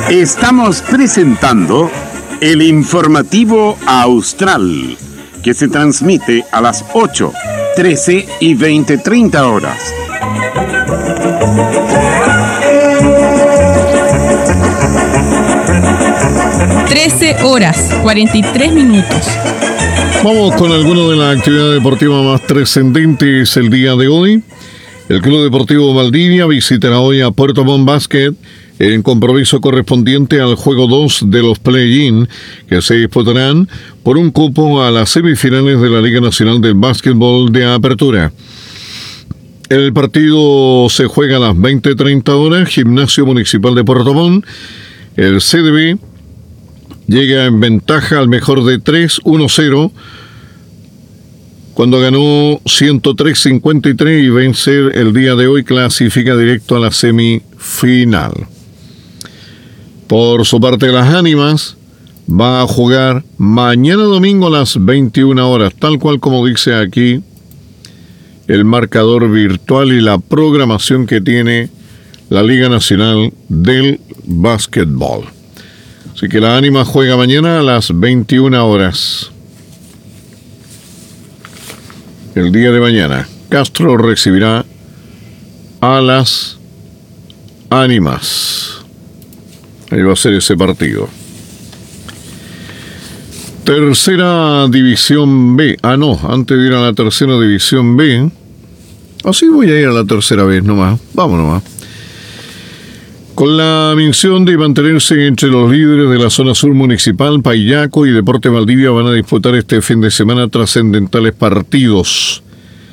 Estamos presentando el informativo Austral, que se transmite a las 8, 13 y 20:30 horas. horas 43 minutos. Vamos con algunas de las actividades deportivas más trascendentes el día de hoy. El Club Deportivo Valdivia visitará hoy a Puerto Montt Basket en compromiso correspondiente al juego 2 de los play-in, que se disputarán por un cupo a las semifinales de la Liga Nacional del Básquetbol de Apertura. El partido se juega a las 20:30 horas, Gimnasio Municipal de Puerto Montt. El CDB llega en ventaja al mejor de 3, 1-0, cuando ganó 103-53 y vencer el día de hoy clasifica directo a la semifinal. Por su parte, las Ánimas va a jugar mañana domingo a las 21 horas, tal cual como dice aquí el marcador virtual y la programación que tiene la Liga Nacional del Básquetbol. Así que la Ánimas juega mañana a las 21 horas. El día de mañana, Castro recibirá a las Ánimas. Ahí va a ser ese partido. Tercera División B. Antes de ir a la Tercera División B. Así voy a ir a la tercera vez nomás. Vamos nomás. Con la misión de mantenerse entre los líderes de la zona sur municipal, Payaco y Deportes Valdivia van a disputar este fin de semana trascendentales partidos.